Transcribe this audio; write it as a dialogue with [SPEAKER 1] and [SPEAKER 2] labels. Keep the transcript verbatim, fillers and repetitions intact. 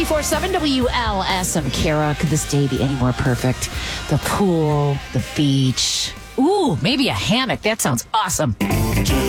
[SPEAKER 1] four seven W L S. I'm Kara. Could this day be any more perfect? The pool, the beach. Ooh, maybe a hammock. That sounds awesome.